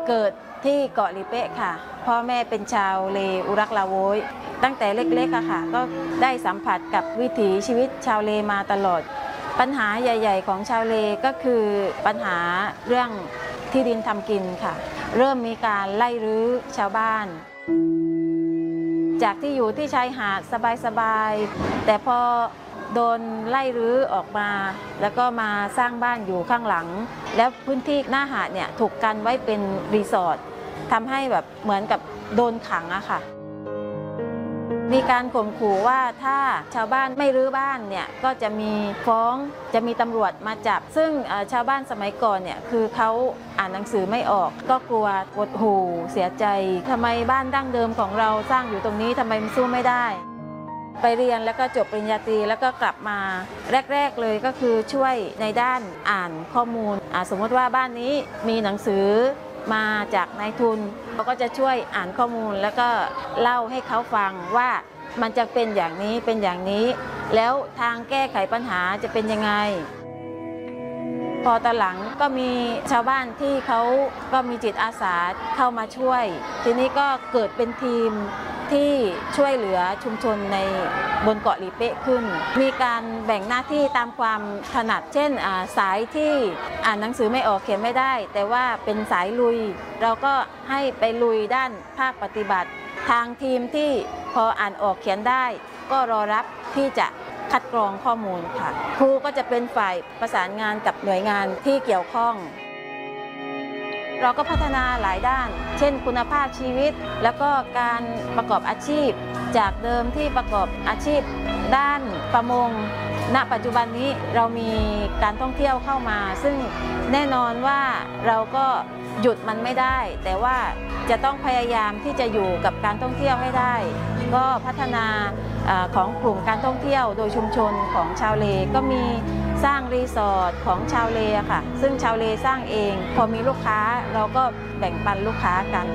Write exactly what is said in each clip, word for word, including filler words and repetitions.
เกิดที่เกาะลีเป๊ะค่ะพ่อแม่เป็นชาวเลอุรักลาโวยตั้งแต่เล็กๆอะค่ะก็ได้สัมผัสกับวิถีชีวิตชาวเลมาตลอดปัญหาใหญ่ๆของชาวเลก็คือปัญหาเรื่องที่ดินทำกินค่ะเริ่มมีการไล่รื้อชาวบ้านจากที่อยู่ที่ชายหาดสบายๆแต่พอโดนไล่รื้อออกมาแล้วก็มาสร้างบ้านอยู่ข้างหลังแล้วพื้นที่หน้าหาดเนี่ยถูกกันไว้เป็นรีสอร์ททำให้แบบเหมือนกับโดนขังอะค่ะมีการข่มขู่ว่าถ้าชาวบ้านไม่รื้อบ้านเนี่ยก็จะมีฟ้องจะมีตำรวจมาจับซึ่งชาวบ้านสมัยก่อนเนี่ยคือเขาอ่านหนังสือไม่ออกก็กลัวหดหู่เสียใจทำไมบ้านดั้งเดิมของเราสร้างอยู่ตรงนี้ทำไมมันสู้ไม่ได้ไปเรียนแล้วก็จบปริญญาตรีแล้วก็กลับมาแรกๆเลยก็คือช่วยในด้านอ่านข้อมูลสมมติว่าบ้านนี้มีหนังสือมาจากนายทุนเขาก็จะช่วยอ่านข้อมูลแล้วก็เล่าให้เขาฟังว่ามันจะเป็นอย่างนี้เป็นอย่างนี้แล้วทางแก้ไขปัญหาจะเป็นยังไงพอตอนหลังก็มีชาวบ้านที่เขาก็มีจิตอาสาเข้ามาช่วยทีนี้ก็เกิดเป็นทีมที่ช่วยเหลือชุมชนในบนเกาะลีเป๊ะขึ้นมีการแบ่งหน้าที่ตามความถนัดเช่นสายที่อ่านหนังสือไม่ออกเขียนไม่ได้แต่ว่าเป็นสายลุยเราก็ให้ไปลุยด้านภาคปฏิบัติทางทีมที่พออ่านออกเขียนได้ก็รอรับที่จะคัดกรองข้อมูลค่ะครูก็จะเป็นฝ่ายประสานงานกับหน่วยงานที่เกี่ยวข้องเราก็พัฒนาหลายด้านเช่นคุณภาพชีวิตแล้วก็การประกอบอาชีพจากเดิมที่ประกอบอาชีพด้านประมงณปัจจุบันนี้เรามีการท่องเที่ยวเข้ามาซึ่งแน่นอนว่าเราก็หยุดมันไม่ได้แต่ว่าจะต้องพยายามที่จะอยู่กับการท่องเที่ยวให้ได้ก็พัฒนาของกลุ่มการท่องเที่ยวโดยชุมชนของชาวเลก็มีสร้างรีสอร์ทของชาวเลค่ะซึ่งชาวเลสร้างเองพอมีลูกค้าเราก็แบ่งปันลูกค้ากัน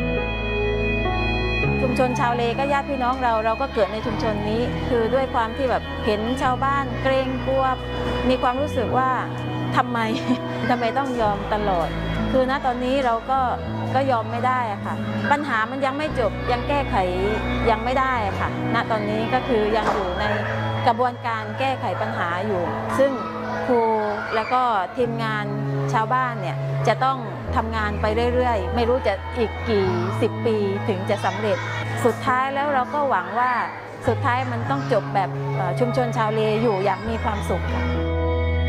ชุมชนชาวเลก็ญาติพี่น้องเราเราก็เกิดในชุมชนนี้คือด้วยความที่แบบเห็นชาวบ้านเกรงกลัวมีความรู้สึกว่าทำไมทำไมต้องยอมตลอดคือณตอนนี้เราก็ก็ยอมไม่ได้ค่ะปัญหามันยังไม่จบยังแก้ไขยังไม่ได้ค่ะณตอนนี้ก็คือยังอยู่ในกระบวนการแก้ไขปัญหาอยู่ซึ่งครูแล้วก็ทีมงานชาวบ้านเนี่ยจะต้องทำงานไปเรื่อยๆไม่รู้จะอีกกี่สิบปีถึงจะสำเร็จสุดท้ายแล้วเราก็หวังว่าสุดท้ายมันต้องจบแบบชุมชนชาวเลอยู่อย่างมีความสุข